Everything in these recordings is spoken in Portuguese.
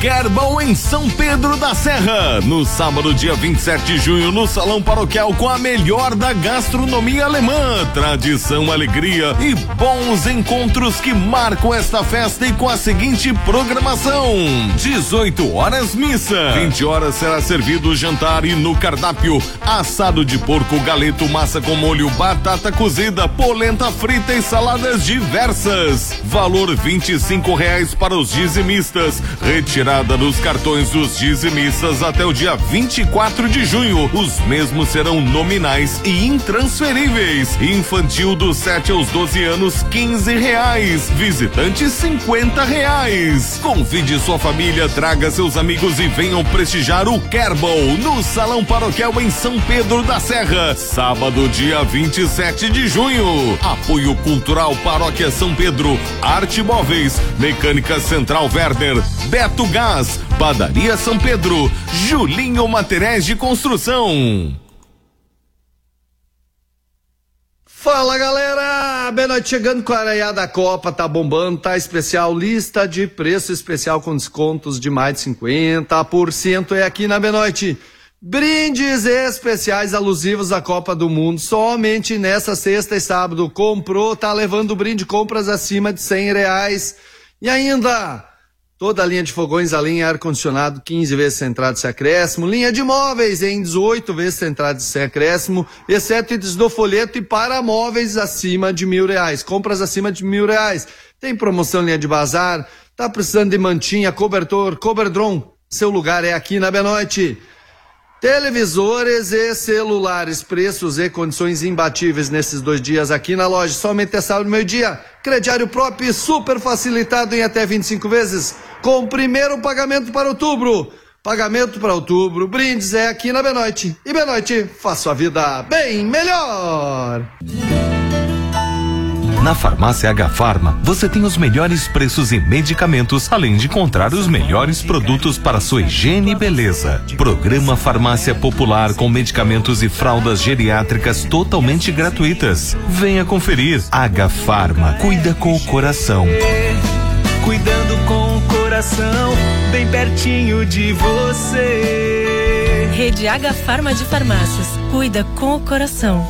Kerbal em São Pedro da Serra, no sábado, dia 27 de junho, no Salão Paroquial, com a melhor da gastronomia alemã, tradição, alegria e bons encontros que marcam esta festa, e com a seguinte programação: 18 horas missa, 20 horas será servido o jantar, e no cardápio, assado de porco, galeto, massa com molho, batata cozida, polenta frita e saladas diversas. Valor R$25 para os dizimistas, retirada nos cartões dos dizimistas até o dia 24 de junho. Os mesmos serão nominais e intransferíveis. Infantil dos 7 aos 12 anos, R$15. Visitantes, R$50. Convide sua família, traga seus amigos e venham prestigiar o Kerbal no Salão Paroquial em São Pedro da Serra, sábado, dia 27 de junho. Apoio Cultural Paróquia São Pedro, Arte Móveis, Mecânica Central Werner, Beto Gás, Padaria São Pedro, Julinho Materiais de Construção. Fala, galera, bem noite, chegando com a Araiá da Copa, tá bombando, tá especial, lista de preço especial com descontos de mais de 50%, é aqui na Benoite. Brindes especiais alusivos à Copa do Mundo, somente nessa sexta e sábado. Comprou, tá levando brinde, compras acima de R$100. E ainda, toda a linha de fogões a linha ar-condicionado, 15 vezes sem entrada sem acréscimo. Linha de móveis em 18 vezes sem entrada sem acréscimo, exceto itens do folheto, e para móveis acima de R$1.000. Compras acima de R$1.000. Tem promoção linha de bazar, tá precisando de mantinha, cobertor, Coberdron. Seu lugar é aqui na Benoite. Televisores e celulares, preços e condições imbatíveis nesses 2 dias aqui na loja. Somente é sábado, meio-dia. Crediário próprio super facilitado em até 25 vezes, com primeiro pagamento para outubro. Pagamento para outubro, brindes é aqui na Benoite. E Benoite, faz sua vida bem melhor. Na Farmácia H-Farma, você tem os melhores preços em medicamentos, além de encontrar os melhores produtos para sua higiene e beleza. Programa Farmácia Popular com medicamentos e fraldas geriátricas totalmente gratuitas. Venha conferir. H-Farma, cuida com o coração. Cuidando com o coração, bem pertinho de você. Rede H-Farma de Farmácias, cuida com o coração.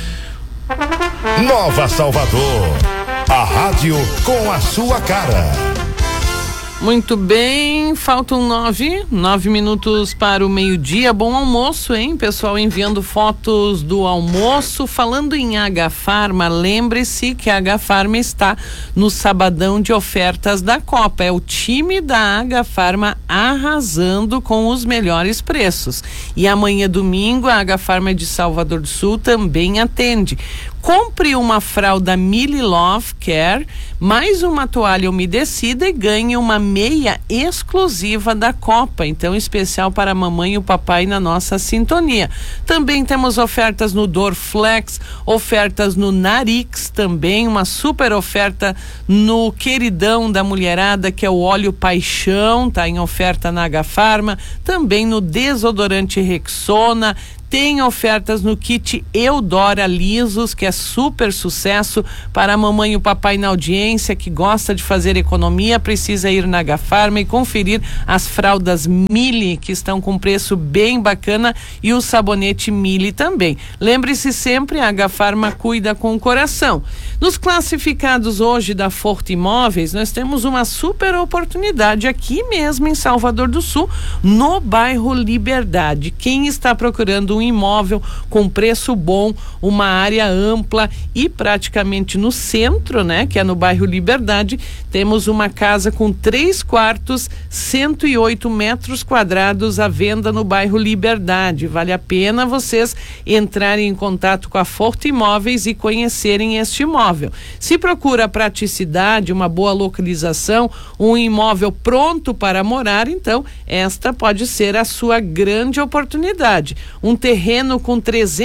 Nova Salvador, a rádio com a sua cara. Muito bem, faltam 9 minutos para o meio-dia. Bom almoço, hein? Pessoal enviando fotos do almoço. Falando em H-Farma, lembre-se que a H-Farma está no sabadão de ofertas da Copa. É o time da H-Farma arrasando com os melhores preços. E amanhã, domingo, a H-Farma de Salvador do Sul também atende. Compre uma fralda Mili Love Care, mais uma toalha umedecida e ganhe uma meia exclusiva da Copa. Então, especial para a mamãe e o papai na nossa sintonia. Também temos ofertas no Dorflex, ofertas no Narix também, uma super oferta no queridão da mulherada, que é o óleo Paixão, tá em oferta na H-Farma. Também no desodorante Rexona. Tem ofertas no kit Eudora Lisos, que é super sucesso para a mamãe e o papai na audiência, que gosta de fazer economia, precisa ir na H-Farma e conferir as fraldas Mili, que estão com preço bem bacana, e o sabonete Mili também. Lembre-se sempre, a H-Farma cuida com o coração. Nos classificados hoje da Forte Imóveis, nós temos uma super oportunidade aqui mesmo em Salvador do Sul, no bairro Liberdade. Quem está procurando um imóvel com preço bom, uma área ampla e praticamente no centro, né, que é no bairro Liberdade, temos uma casa com 3 quartos, 108 metros quadrados à venda no bairro Liberdade. Vale a pena vocês entrarem em contato com a Forte Imóveis e conhecerem este imóvel. Se procura praticidade, uma boa localização, um imóvel pronto para morar, então esta pode ser a sua grande oportunidade. Um terreno com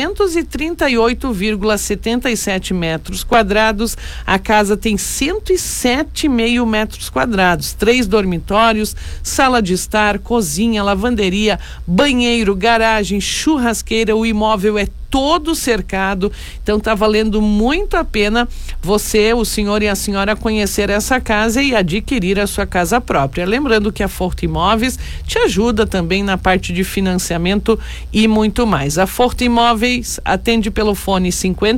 338,77 metros quadrados, a casa tem 107,5 metros quadrados, 3 dormitórios, sala de estar, cozinha, lavanderia, banheiro, garagem, churrasqueira. O imóvel é todo cercado, então tá valendo muito a pena você, o senhor e a senhora conhecer essa casa e adquirir a sua casa própria. Lembrando que a Forte Imóveis te ajuda também na parte de financiamento e muito mais. A Forte Imóveis atende pelo fone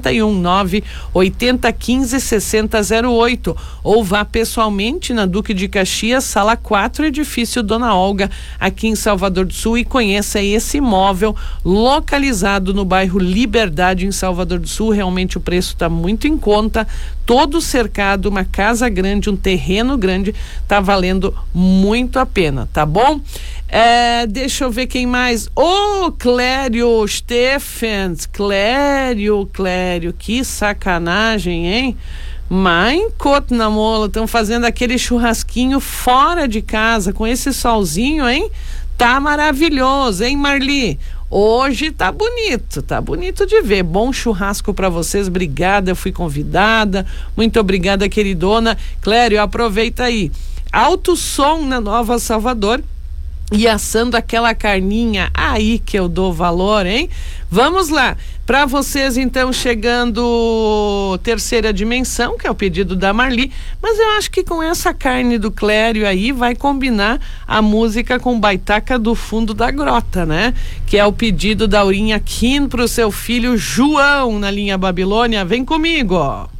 519-8015-6008 ou vá pessoalmente na Duque de Caxias, sala 4, edifício Dona Olga, aqui em Salvador do Sul, e conheça esse imóvel localizado no bairro Liberdade, em Salvador do Sul. Realmente o preço está muito em conta, todo cercado, uma casa grande, um terreno grande, tá valendo muito a pena, tá bom? Deixa eu ver quem mais. Clério Stephens, Clério, que sacanagem, hein? Mãe, coto na mola, estão fazendo aquele churrasquinho fora de casa, com esse solzinho, hein? Tá maravilhoso, hein, Marli? Hoje tá bonito de ver. Bom churrasco para vocês, obrigada, eu fui convidada, muito obrigada, queridona. Clério, aproveita aí. Alto som na Nova Salvador e assando aquela carninha, aí que eu dou valor, hein? Vamos lá, para vocês então, chegando Terceira Dimensão, que é o pedido da Marli, mas eu acho que com essa carne do Clério aí vai combinar a música com Baitaca do Fundo da Grota, né? Que é o pedido da Aurinha Kim pro seu filho João, na linha Babilônia. Vem comigo, ó.